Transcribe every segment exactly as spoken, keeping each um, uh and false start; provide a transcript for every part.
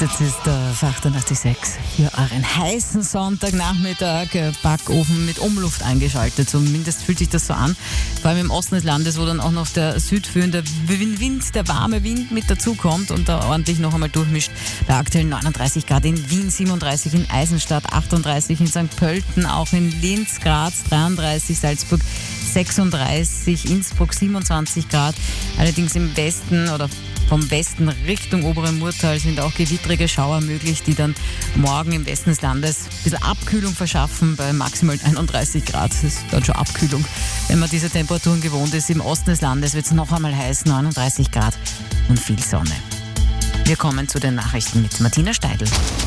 Jetzt ist der achtundachtzig Komma sechs für euren heißen Sonntagnachmittag. Backofen mit Umluft eingeschaltet. Zumindest fühlt sich das so an. Vor allem im Osten des Landes, wo dann auch noch der südführende Wind, der warme Wind mit dazukommt und da ordentlich noch einmal durchmischt. Bei aktuell neununddreißig Grad in Wien, siebenunddreißig in Eisenstadt, achtunddreißig in Sankt Pölten, auch in Linz, Graz, dreiunddreißig, Salzburg, sechsunddreißig, Innsbruck, siebenundzwanzig Grad. Allerdings im Westen oder vom Westen Richtung obere Murtal sind auch gewittrige Schauer möglich, die dann morgen im Westen des Landes ein bisschen Abkühlung verschaffen bei maximal einunddreißig Grad. Das ist dann schon Abkühlung, wenn man diese Temperaturen gewohnt ist. Im Osten des Landes wird es noch einmal heiß, neununddreißig Grad und viel Sonne. Wir kommen zu den Nachrichten mit Martina Steidl.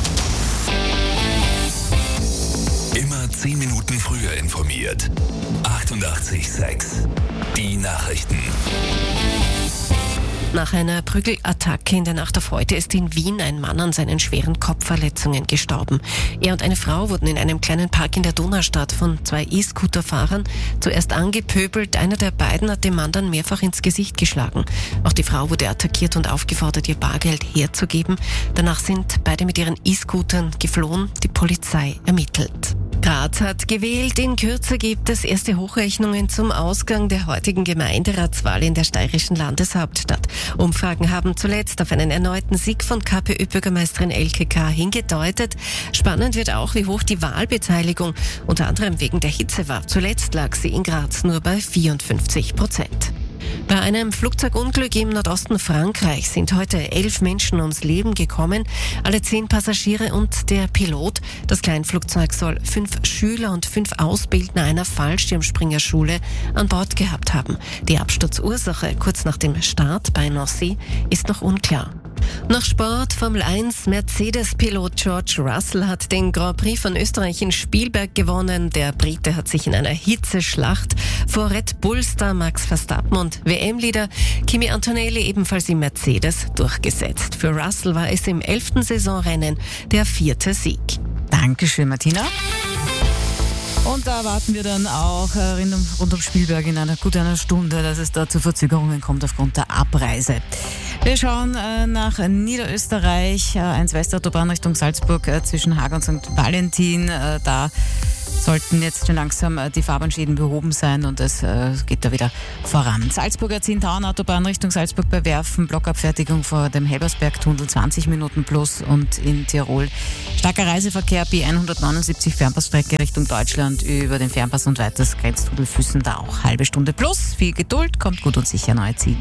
Immer zehn Minuten früher informiert. achtundachtzig Komma sechs. Die Nachrichten. Nach einer Prügelattacke in der Nacht auf heute ist in Wien ein Mann an seinen schweren Kopfverletzungen gestorben. Er und eine Frau wurden in einem kleinen Park in der Donaustadt von zwei E-Scooter-Fahrern zuerst angepöbelt. Einer der beiden hat dem Mann dann mehrfach ins Gesicht geschlagen. Auch die Frau wurde attackiert und aufgefordert, ihr Bargeld herzugeben. Danach sind beide mit ihren E-Scootern geflohen. Die Polizei ermittelt. Graz hat gewählt. In Kürze gibt es erste Hochrechnungen zum Ausgang der heutigen Gemeinderatswahl in der steirischen Landeshauptstadt. Umfragen haben zuletzt auf einen erneuten Sieg von KPÖ-Bürgermeisterin Elke K. hingedeutet. Spannend wird auch, wie hoch die Wahlbeteiligung unter anderem wegen der Hitze war. Zuletzt lag sie in Graz nur bei vierundfünfzig Prozent. Bei einem Flugzeugunglück im Nordosten Frankreichs sind heute elf Menschen ums Leben gekommen, alle zehn Passagiere und der Pilot. Das Kleinflugzeug soll fünf Schüler und fünf Ausbildner einer Fallschirmspringerschule an Bord gehabt haben. Die Absturzursache kurz nach dem Start bei Nancy ist noch unklar. Nach Sport, Formel eins, Mercedes-Pilot George Russell hat den Grand Prix von Österreich in Spielberg gewonnen. Der Brite hat sich in einer Hitzeschlacht vor Red Bull-Star Max Verstappen und W M-Leader Kimi Antonelli ebenfalls im Mercedes durchgesetzt. Für Russell war es im elften Saisonrennen der vierte Sieg. Dankeschön, Martina. Und da erwarten wir dann auch rund um, rund um Spielberg in einer gut einer Stunde, dass es da zu Verzögerungen kommt aufgrund der Abreise. Wir schauen äh, nach Niederösterreich, äh, eins Westautobahn Richtung Salzburg äh, zwischen Haag und Sankt Valentin. Äh, da sollten jetzt schon langsam äh, die Fahrbahnschäden behoben sein und es äh, geht da wieder voran. Salzburger Ziehn-Tauern-Autobahn Richtung Salzburg bei Werfen, Blockabfertigung vor dem Helbersberg-Tunnel, zwanzig Minuten plus, und in Tirol starker Reiseverkehr, B hundertneunundsiebzig Fernpassstrecke Richtung Deutschland über den Fernpass und weiters Grenztunnel Füssen, da auch halbe Stunde plus. Viel Geduld, kommt gut und sicher neu ziehen.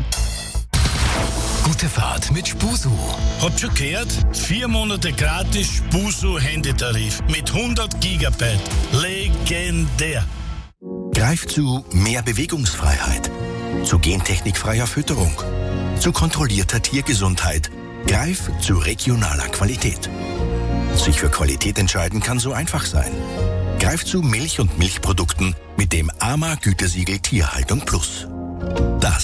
Gute Fahrt mit Spusu. Habt schon gehört? Vier Monate gratis Spusu-Handytarif mit hundert Gigabyte. Legendär. Greif zu mehr Bewegungsfreiheit, zu gentechnikfreier Fütterung, zu kontrollierter Tiergesundheit. Greif zu regionaler Qualität. Sich für Qualität entscheiden kann so einfach sein. Greif zu Milch und Milchprodukten mit dem A M A-Gütesiegel Tierhaltung Plus. Das